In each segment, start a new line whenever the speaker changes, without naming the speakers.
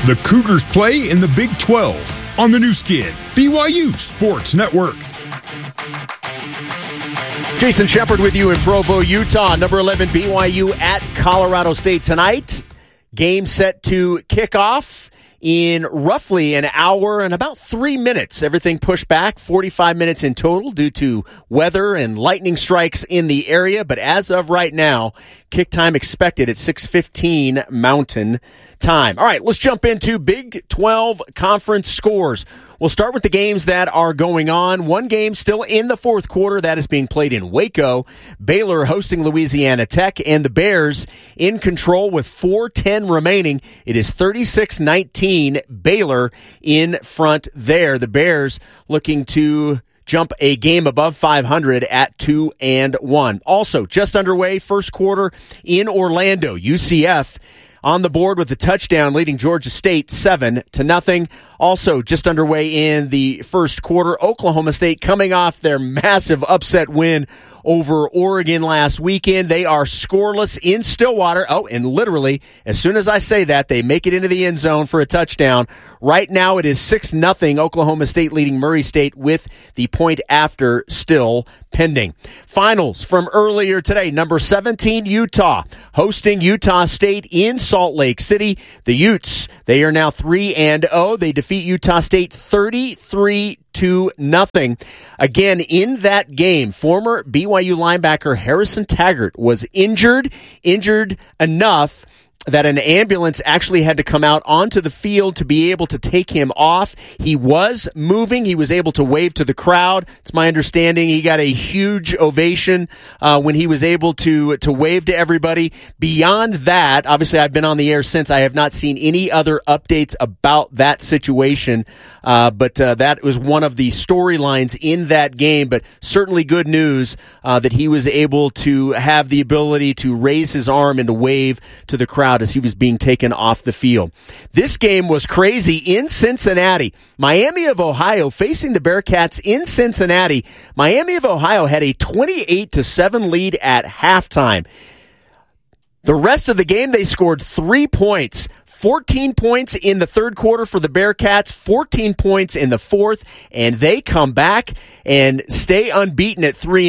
The Cougars play in the Big 12 on the new skin, BYU Sports Network.
Jason Shepard with you in Provo, Utah. Number 11 BYU at Colorado State tonight. Game set to kick off in roughly an hour and about 3 minutes. Everything pushed back, 45 minutes in total due to weather and lightning strikes in the area. But as of right now, kick time expected at 6:15 Mountain Time. All right, let's jump into Big 12 conference scores. We'll start with the games that are going on. One game still in the fourth quarter that is being played in Waco. Baylor hosting Louisiana Tech, and the Bears in control with 4:10 remaining. It is 36-19, Baylor in front there. The Bears looking to jump a game above 500 at 2-1. Also, just underway, first quarter in Orlando. UCF on the board with the touchdown, leading Georgia State 7-0. Also, just underway in the first quarter, Oklahoma State coming off their massive upset win over Oregon last weekend. They are scoreless in Stillwater. Oh, and literally, as soon as I say that, they make it into the end zone for a touchdown. Right now, it is 6-0, Oklahoma State leading Murray State with the point after still pending. Finals from earlier today. Number 17, Utah, hosting Utah State in Salt Lake City. The Utes, they are now 3-0. They defeat Utah State 33-0. Again, in that game, former BYU linebacker Harrison Taggart was injured enough that an ambulance actually had to come out onto the field to be able to take him off. He was moving. He was able to wave to the crowd. It's my understanding he got a huge ovation when he was able to wave to everybody. Beyond that, obviously I've been on the air since. I have not seen any other updates about that situation, but that was one of the storylines in that game. But certainly good news that he was able to have the ability to raise his arm and to wave to the crowd as he was being taken off the field. This game was crazy in Cincinnati. Miami of Ohio facing the Bearcats in Cincinnati. Miami of Ohio had a 28-7 lead at halftime. The rest of the game, they scored 3 points. 14 points in the third quarter for the Bearcats, 14 points in the fourth, and they come back and stay unbeaten at 3-0,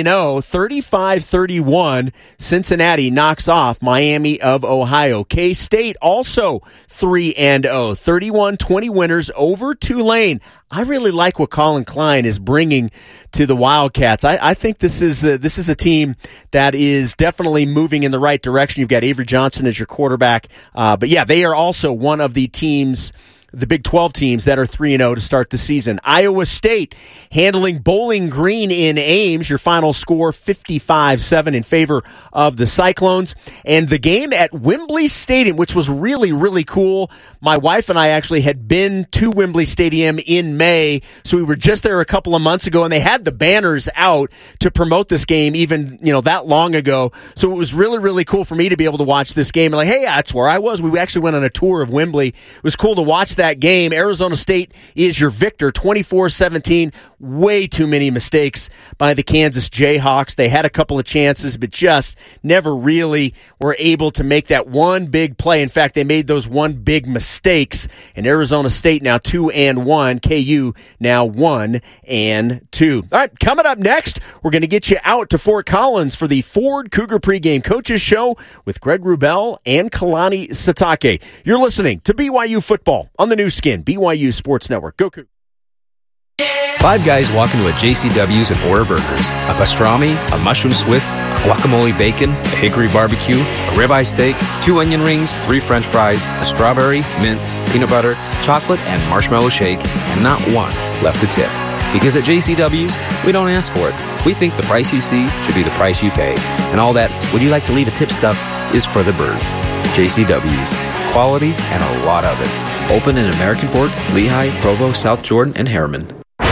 35-31. Cincinnati knocks off Miami of Ohio. K-State also 3-0, 31-20 winners over Tulane. I really like what Colin Klein is bringing to the Wildcats. I think this is a team that is definitely moving in the right direction. You've got Avery Johnson as your quarterback. But yeah, they are also one of the teams, the Big 12 teams that are 3-0 to start the season. Iowa State handling Bowling Green in Ames. Your final score 55-7 in favor of the Cyclones. And the game at Wembley Stadium, which was really, really cool. My wife and I actually had been to Wembley Stadium in May, so we were just there a couple of months ago, and they had the banners out to promote this game even, that long ago. So it was really, really cool for me to be able to watch this game. And hey, that's where I was. We actually went on a tour of Wembley. It was cool to watch that game. Arizona State is your victor, 24-17. Way too many mistakes by the Kansas Jayhawks. They had a couple of chances, but just never really were able to make that one big play. In fact, they made those one big mistakes, and Arizona State now 2-1. KU now 1-2. All right, coming up next, we're going to get you out to Fort Collins for the Ford Cougar pregame coaches show with Greg Wrubell and Kalani Sitake. You're listening to BYU football on the new skin, BYU Sports Network. Go Cougar.
Five guys walk into a JCW's and order burgers. A pastrami, a mushroom Swiss, a guacamole bacon, a hickory barbecue, a ribeye steak, 2 onion rings, 3 french fries, a strawberry, mint, peanut butter, chocolate, and marshmallow shake, and not one left to tip. Because at JCW's, we don't ask for it. We think the price you see should be the price you pay. And all that, would you like to leave a tip stuff, is for the birds. JCW's. Quality and a lot of it. Open in American Fork, Lehigh, Provo, South Jordan, and Harriman.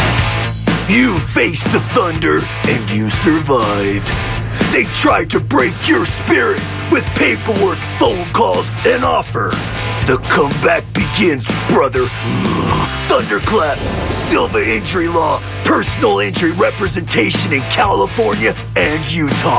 You faced the Thunder, and you survived. They tried to break your spirit with paperwork, phone calls, and offer. The comeback begins, brother. Thunderclap, Silva Injury Law, personal injury representation in California and Utah.